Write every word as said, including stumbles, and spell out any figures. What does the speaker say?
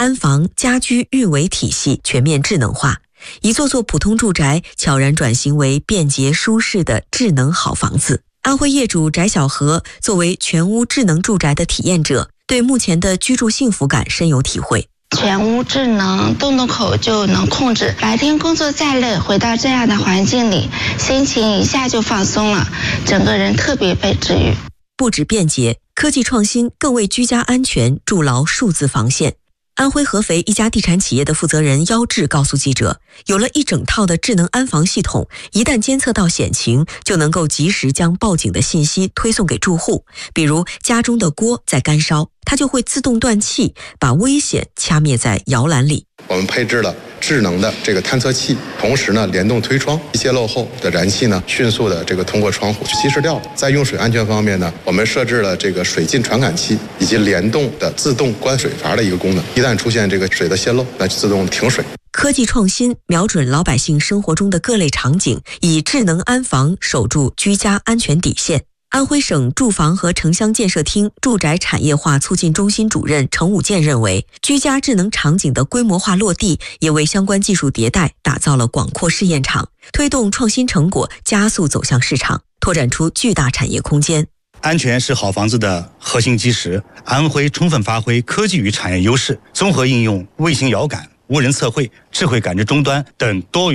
安防、家居运维体系全面智能化，一座座普通住宅悄然转型为便捷舒适的智能好房子。安徽业主翟小河作为全屋智能住宅的体验者，对目前的居住幸福感深有体会。 全屋智能，动动口就能控制，白天工作再累，回到这样的环境里，心情一下就放松了，整个人特别被治愈。 不止便捷，科技创新更为居家安全筑牢数字防线。安徽合肥一家地产企业的负责人妖志告诉记者，有了一整套的智能安防系统，一旦监测到险情，就能够及时将报警的信息推送给住户。比如家中的锅在干烧，它就会自动断气，把危险掐灭在摇篮里。 我们配置了智能的这个探测器，同时呢联动推窗，泄漏后的燃气呢迅速的这个通过窗户稀释掉。在用水安全方面呢，我们设置了这个水浸传感器以及联动的自动关水阀的一个功能，一旦出现这个水的泄漏，那自动停水。 科技创新瞄准老百姓生活中的各类场景，以智能安防守住居家安全底线。安徽省住房和城乡建设厅住宅产业化促进中心主任程武健认为，居家智能场景的规模化落地，也为相关技术迭代打造了广阔试验场，推动创新成果加速走向市场，拓展出巨大产业空间。 安全是好房子的核心基石。安徽充分发挥科技与产业优势，综合应用卫星遥感、无人测绘、智慧感知终端等多元